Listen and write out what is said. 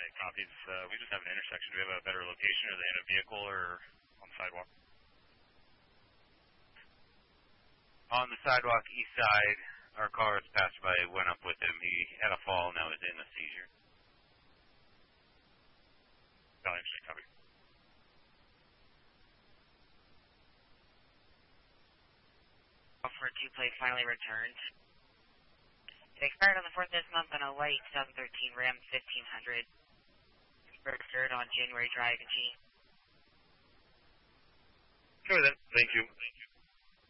Copies. We just have an intersection. Do we have a better location? Are they in a vehicle or on the sidewalk? On the sidewalk east side, our car was passed by, went up with him. He had a fall, now he's in a seizure. Valiant Street, copy. For 2 plate finally returned. It expired on the 4th this month on a white 2013 Ram 1500. Registered on January Drive in G. Sure then. Thank you.